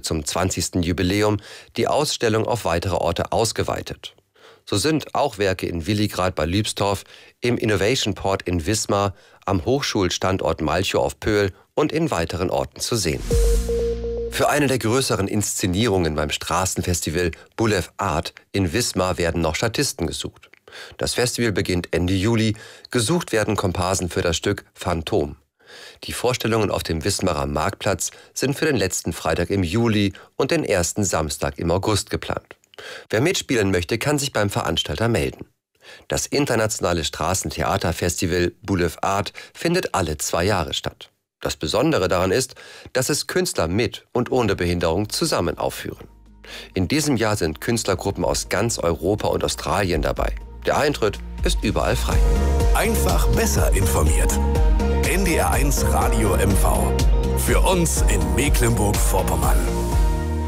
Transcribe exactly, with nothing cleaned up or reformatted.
zum zwanzigsten Jubiläum die Ausstellung auf weitere Orte ausgeweitet. So sind auch Werke in Willigrad bei Lübstorf, im Innovation Port in Wismar, am Hochschulstandort Malchow auf Pöhl und in weiteren Orten zu sehen. Für eine der größeren Inszenierungen beim Straßenfestival Bulev Art in Wismar werden noch Statisten gesucht. Das Festival beginnt Ende Juli, gesucht werden Komparsen für das Stück Phantom. Die Vorstellungen auf dem Wismarer Marktplatz sind für den letzten Freitag im Juli und den ersten Samstag im August geplant. Wer mitspielen möchte, kann sich beim Veranstalter melden. Das internationale Straßentheaterfestival Bulev Art findet alle zwei Jahre statt. Das Besondere daran ist, dass es Künstler mit und ohne Behinderung zusammen aufführen. In diesem Jahr sind Künstlergruppen aus ganz Europa und Australien dabei. Der Eintritt ist überall frei. Einfach besser informiert. N D R eins Radio M V. Für uns in Mecklenburg-Vorpommern.